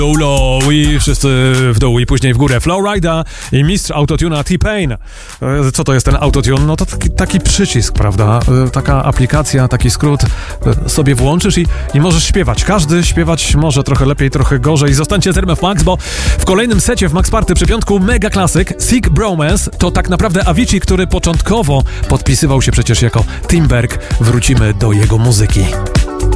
Low i wszyscy w dół i później w górę. Flowrida i mistrz autotuna T-Pain. Co to jest ten autotune? No to taki przycisk, prawda? Taka aplikacja, taki skrót. Sobie włączysz i możesz śpiewać. Każdy śpiewać może trochę lepiej, trochę gorzej. Zostańcie z RMF Max, bo w kolejnym secie w Max Party przy piątku mega klasyk Sick Bromance. To tak naprawdę Avicii, który początkowo podpisywał się przecież jako Timberg. Wrócimy do jego muzyki.